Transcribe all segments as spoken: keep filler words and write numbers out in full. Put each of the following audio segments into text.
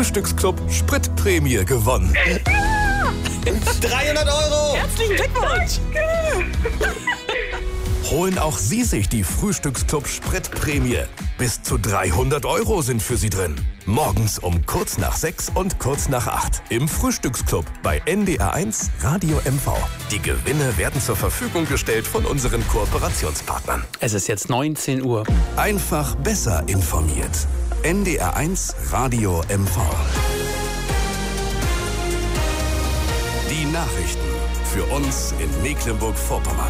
Frühstücksclub Spritprämie gewonnen. dreihundert Euro! Herzlichen Glückwunsch! Holen auch Sie sich die Frühstücksclub Spritprämie. Bis zu dreihundert Euro sind für Sie drin. Morgens um kurz nach sechs und kurz nach acht im Frühstücksclub bei N D R eins Radio M V. Die Gewinne werden zur Verfügung gestellt von unseren Kooperationspartnern. Es ist jetzt neunzehn Uhr. Einfach besser informiert. N D R eins Radio M V. Die Nachrichten für uns in Mecklenburg-Vorpommern.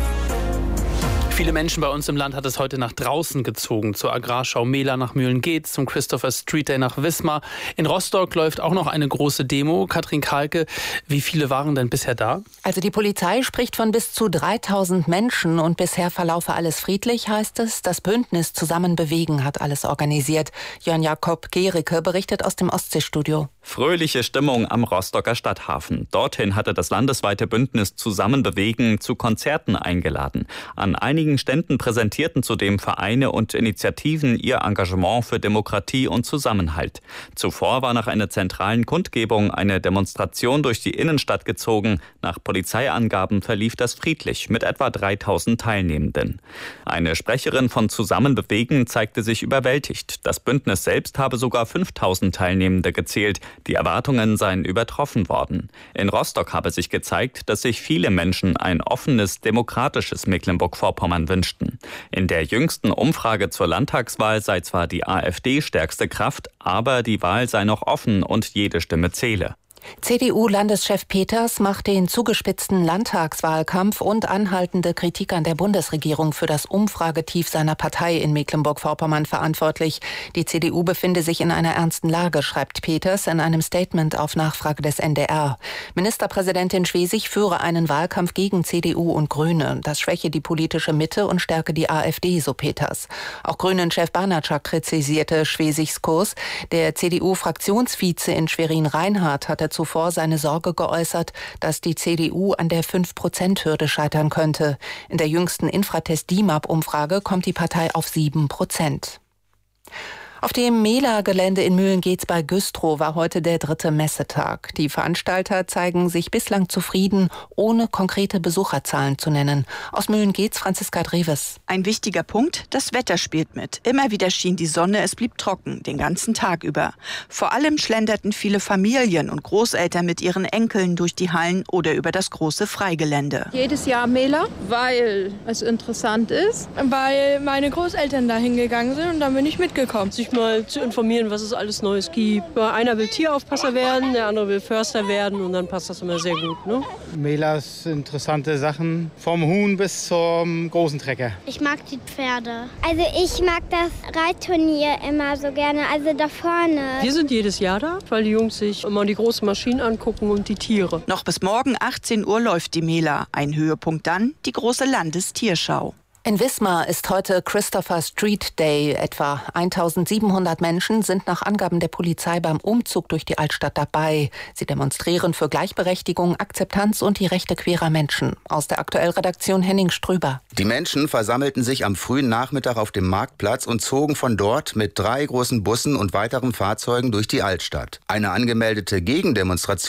Viele Menschen bei uns im Land hat es heute nach draußen gezogen. Zur Agrarschau Mehler nach Mühlen-Geetz, zum Christopher Street Day nach Wismar. In Rostock läuft auch noch eine große Demo. Katrin Kahlke, wie viele waren denn bisher da? Also die Polizei spricht von bis zu dreitausend Menschen und bisher verlaufe alles friedlich, heißt es. Das Bündnis Zusammen bewegen hat alles organisiert. Jörn Jakob Gericke berichtet aus dem Ostseestudio. Fröhliche Stimmung am Rostocker Stadthafen. Dorthin hatte das landesweite Bündnis Zusammen bewegen zu Konzerten eingeladen. An einigen Ständen präsentierten zudem Vereine und Initiativen ihr Engagement für Demokratie und Zusammenhalt. Zuvor war nach einer zentralen Kundgebung eine Demonstration durch die Innenstadt gezogen. Nach Polizeiangaben verlief das friedlich mit etwa dreitausend Teilnehmenden. Eine Sprecherin von Zusammen bewegen zeigte sich überwältigt. Das Bündnis selbst habe sogar fünftausend Teilnehmende gezählt. Die Erwartungen seien übertroffen worden. In Rostock habe sich gezeigt, dass sich viele Menschen ein offenes, demokratisches Mecklenburg-Vorpommern wünschten. In der jüngsten Umfrage zur Landtagswahl sei zwar die AfD stärkste Kraft, aber die Wahl sei noch offen und jede Stimme zähle. C D U-Landeschef Peters macht den zugespitzten Landtagswahlkampf und anhaltende Kritik an der Bundesregierung für das Umfragetief seiner Partei in Mecklenburg-Vorpommern verantwortlich. Die C D U befinde sich in einer ernsten Lage, schreibt Peters in einem Statement auf Nachfrage des N D R. Ministerpräsidentin Schwesig führe einen Wahlkampf gegen C D U und Grüne. Das schwäche die politische Mitte und stärke die AfD, so Peters. Auch Grünen-Chef Banatschak kritisierte Schwesigs Kurs. Der C D U-Fraktionsvize in Schwerin-Reinhardt hatte zuvor seine Sorge geäußert, dass die C D U an der fünf Prozent Hürde scheitern könnte. In der jüngsten Infratest-D I M A P-Umfrage kommt die Partei auf sieben Prozent. Auf dem Mehler-Gelände in Mühlen-Geetz bei Güstrow war heute der dritte Messetag. Die Veranstalter zeigen sich bislang zufrieden, ohne konkrete Besucherzahlen zu nennen. Aus Mühlen-Geetz Franziska Dreves. Ein wichtiger Punkt, das Wetter spielt mit. Immer wieder schien die Sonne, es blieb trocken, den ganzen Tag über. Vor allem schlenderten viele Familien und Großeltern mit ihren Enkeln durch die Hallen oder über das große Freigelände. Jedes Jahr Mehler, weil es interessant ist. Weil meine Großeltern da hingegangen sind und dann bin ich mitgekommen. Sich mal zu informieren, was es alles Neues gibt. Einer will Tieraufpasser werden, der andere will Förster werden und dann passt das immer sehr gut. Ne? Mehlers interessante Sachen, vom Huhn bis zum großen Trecker. Ich mag die Pferde. Also ich mag das Reitturnier immer so gerne, also da vorne. Wir sind jedes Jahr da, weil die Jungs sich immer die großen Maschinen angucken und die Tiere. Noch bis morgen achtzehn Uhr läuft die Mehler. Ein Höhepunkt dann die große Landestierschau. In Wismar ist heute Christopher Street Day. Etwa eintausendsiebenhundert Menschen sind nach Angaben der Polizei beim Umzug durch die Altstadt dabei. Sie demonstrieren für Gleichberechtigung, Akzeptanz und die Rechte queerer Menschen. Aus der Aktuellredaktion Henning Strüber. Die Menschen versammelten sich am frühen Nachmittag auf dem Marktplatz und zogen von dort mit drei großen Bussen und weiteren Fahrzeugen durch die Altstadt. Eine angemeldete Gegendemonstration